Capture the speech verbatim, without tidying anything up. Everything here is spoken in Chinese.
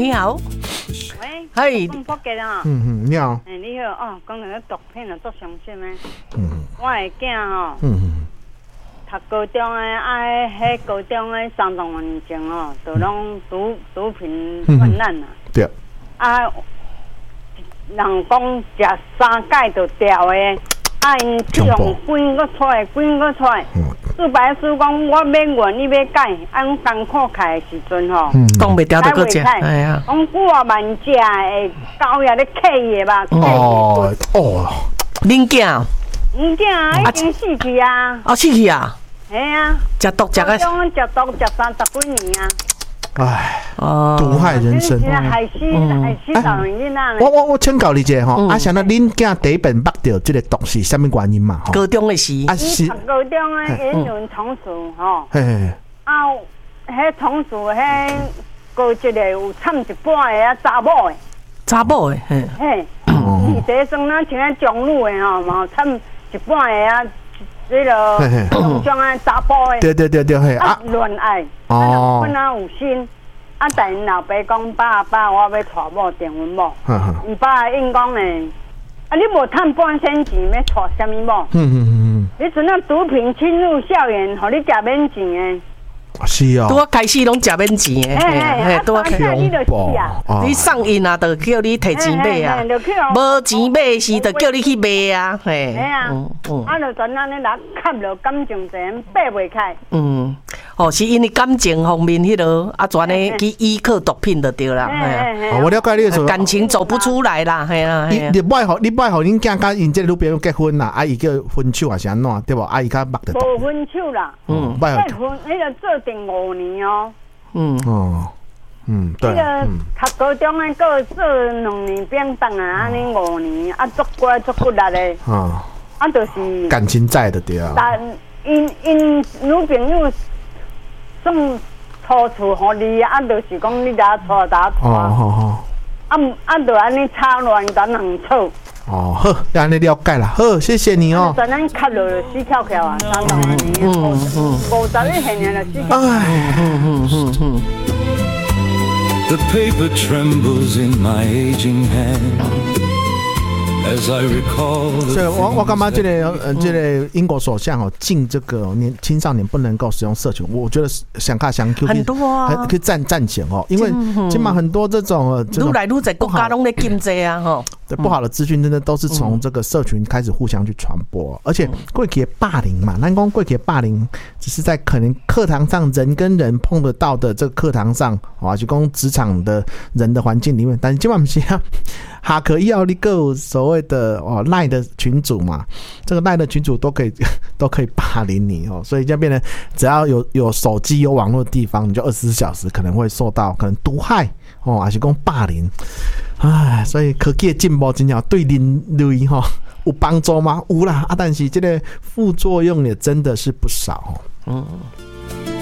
你好。 喂， 嘿， 讲福建啊。 嗯嗯，你好。 哎，你好哦，讲那个毒品啊，足伤心的。 嗯。 我的囝吼， 嗯读高中的，啊，迄高中的三十年前哦，都拢毒毒品泛滥啊。 对。 啊，人讲食三届就掉的，啊，因去用滚个出来，滚个出来。嗯。四白师讲，我免原，你要改，按艰苦开的时阵吼， 讲袂掉就搁食，哎呀， 讲过万只的狗也咧客的吧？ 哦哦， 恁囝， 恁囝已经死去啊！ 哦，死去啊！ 系啊， 食毒食个， 食毒食三十几年啊！ 唉，毒害人生， 害死害死老人囡仔。 我我我请教你一下吼，啊，像那恁囝第一遍捌到这个毒是什么原因嘛？ 高中的时， 啊是高中的演员同事吼，嘿，啊，迄同事迄高一个有掺一半的啊查某的， 查某的，嘿， 嘿，二第生咱像迄中女的吼，嘛掺一半的啊。这个种种啊查甫的， 对对对对，嘿啊恋爱，哦，本来有心，啊，但因老爸讲爸爸，我要娶某订婚某，伊爸应讲诶，啊，你无趁半仙钱，要娶什么某？嗯嗯嗯，你阵啊毒品侵入校园，互你食免钱诶。 是哦， 拄啊开始拢食免钱诶， 嘿嘿，拄啊开始你就死啊！ 你送因啊，就叫你摕钱买啊，无钱买是就叫你去买啊，嘿。 嘿啊，啊，就全安尼来吸落感情线，爬袂开。 嗯，哦，是因为感情方面迄落啊，全呢去依靠毒品就对啦，嘿啊。我了解你的说， 感情走不出来啦，嘿啦。 你你摆互你摆互恁囝甲因这女朋友结婚啦，啊，伊叫分手还是安怎，对无？啊，伊较捌得。 无分手啦，嗯，结婚迄个做。定五年哦，嗯哦，嗯对，那个读高中的个做两年兵当啊，安尼五年啊，足乖足骨力的，啊，啊就是感情在的对啊。 但因因女朋友送初处互你，啊，就是讲你家错打错，哦好好，啊啊就安尼吵乱咱两吵。哦， 好，安尼了解啦。好，谢谢你哦。 咱咱吸落就死翘翘啊，三十年，嗯嗯，五十一现年就死翘。哎，嗯嗯嗯嗯。The paper trembles in my aging hand. 所以我我感觉这个呃这个英国首相哦禁这个年青少年不能够使用社群，我觉得想看想 Q 很多啊， 可以站站前哦，因为起码很多这种愈来愈在国家拢在禁这啊哈， 对不好的资讯真的都是从这个社群开始互相去传播，而且过去的霸凌嘛，咱讲过去的霸凌只是在可能课堂上人跟人碰得到的这个课堂上啊，就讲职场的人的环境里面，但是今晚不是啊。哈可以要你个所谓的哦赖的群组嘛，这个赖的群组都可以都可以霸凌你哦，所以就变成只要有有手机有网络的地方，你就二十四小时可能会受到可能毒害哦，还是讲霸凌，唉，所以科技的进步真正对人类哈有帮助吗？有啦啊，但是这个副作用也真的是不少哦。嗯。